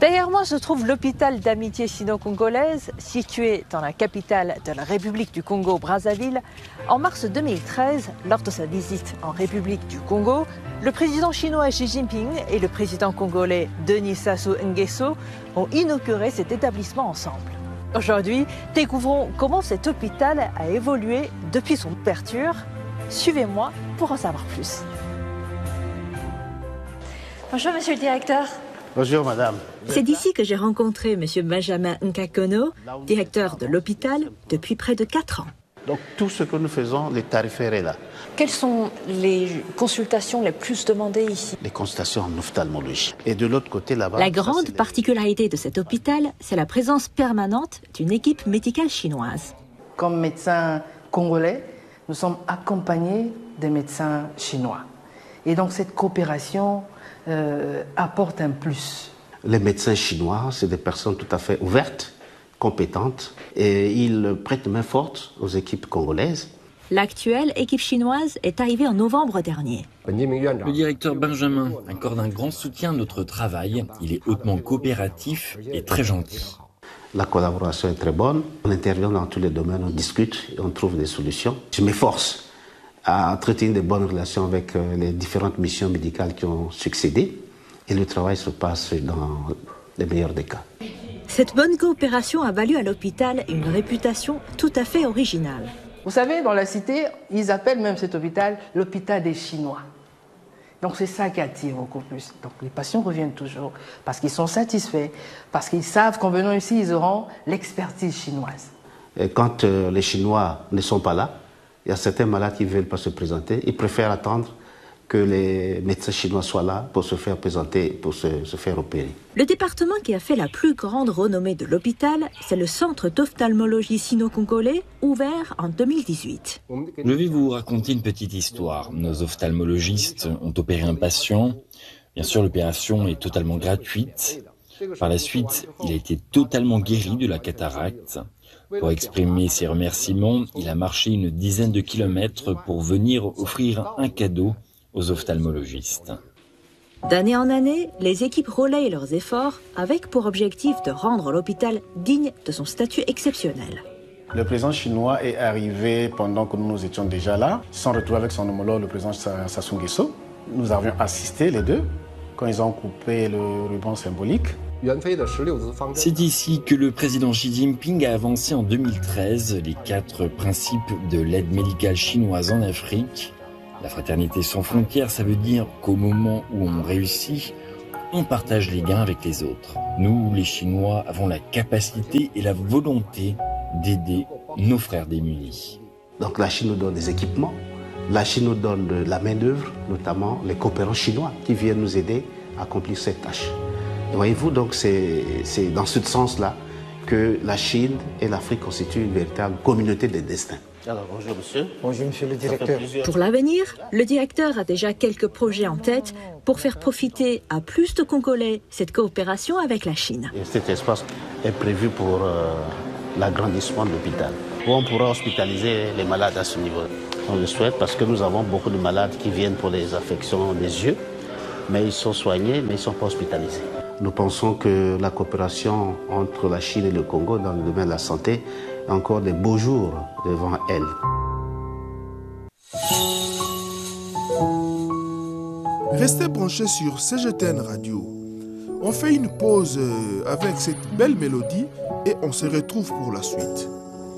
Derrière moi se trouve l'hôpital d'amitié sino-congolaise, situé dans la capitale de la République du Congo, Brazzaville. En mars 2013, lors de sa visite en République du Congo, le président chinois Xi Jinping et le président congolais Denis Sassou Nguesso ont inauguré cet établissement ensemble. Aujourd'hui, découvrons comment cet hôpital a évolué depuis son ouverture. Suivez-moi pour en savoir plus. Bonjour monsieur le directeur. Bonjour madame. C'est d'ici que j'ai rencontré monsieur Benjamin Nkakono, directeur de l'hôpital depuis près de 4 ans. Donc tout ce que nous faisons, les tarifaires est là. Quelles sont les consultations les plus demandées ici? Les consultations en ophtalmologie. Et de l'autre côté là-bas... La grande particularité de cet hôpital, c'est la présence permanente d'une équipe médicale chinoise. Comme médecins congolais, nous sommes accompagnés des médecins chinois. Et donc cette coopération apporte un plus. Les médecins chinois, c'est des personnes tout à fait ouvertes, compétentes, et ils prêtent main forte aux équipes congolaises. L'actuelle équipe chinoise est arrivée en novembre dernier. Le directeur Benjamin accorde un grand soutien à notre travail. Il est hautement coopératif et très gentil. La collaboration est très bonne. On intervient dans tous les domaines, on discute et on trouve des solutions. Je m'efforce à entretenir de bonnes relations avec les différentes missions médicales qui ont succédé. Et le travail se passe dans les meilleurs des cas. Cette bonne coopération a valu à l'hôpital une réputation tout à fait originale. Vous savez, dans la cité, ils appellent même cet hôpital l'hôpital des Chinois. Donc c'est ça qui attire beaucoup plus. Donc les patients reviennent toujours parce qu'ils sont satisfaits, parce qu'ils savent qu'en venant ici, ils auront l'expertise chinoise. Et quand les Chinois ne sont pas là, il y a certains malades qui ne veulent pas se présenter. Ils préfèrent attendre que les médecins chinois soient là pour se faire présenter, pour se faire opérer. Le département qui a fait la plus grande renommée de l'hôpital, c'est le centre d'ophtalmologie sino-congolais, ouvert en 2018. Je vais vous raconter une petite histoire. Nos ophtalmologistes ont opéré un patient. Bien sûr, l'opération est totalement gratuite. Par la suite, il a été totalement guéri de la cataracte. Pour exprimer ses remerciements, il a marché une dizaine de kilomètres pour venir offrir un cadeau aux ophtalmologistes. D'année en année, les équipes relayent leurs efforts avec pour objectif de rendre l'hôpital digne de son statut exceptionnel. Le président chinois est arrivé pendant que nous étions déjà là. Ils se sont retrouvés avec son homologue, le président Sassou Nguesso. Nous avions assisté les deux quand ils ont coupé le ruban symbolique. C'est ici que le président Xi Jinping a avancé en 2013 les 4 principes de l'aide médicale chinoise en Afrique. La fraternité sans frontières, ça veut dire qu'au moment où on réussit, on partage les gains avec les autres. Nous, les Chinois, avons la capacité et la volonté d'aider nos frères démunis. Donc la Chine nous donne des équipements, la Chine nous donne de la main-d'œuvre, notamment les coopérants chinois qui viennent nous aider à accomplir cette tâche. Et voyez-vous, donc c'est dans ce sens-là que la Chine et l'Afrique constituent une véritable communauté de destin. Alors, bonjour monsieur. Bonjour monsieur le directeur. Pour l'avenir, le directeur a déjà quelques projets en tête pour faire profiter à plus de Congolais cette coopération avec la Chine. Et cet espace est prévu pour l'agrandissement de l'hôpital, où on pourra hospitaliser les malades à ce niveau. On le souhaite parce que nous avons beaucoup de malades qui viennent pour des affections des yeux, mais ils sont soignés, mais ils ne sont pas hospitalisés. Nous pensons que la coopération entre la Chine et le Congo dans le domaine de la santé a encore des beaux jours devant elle. Restez branchés sur CGTN Radio. On fait une pause avec cette belle mélodie et on se retrouve pour la suite.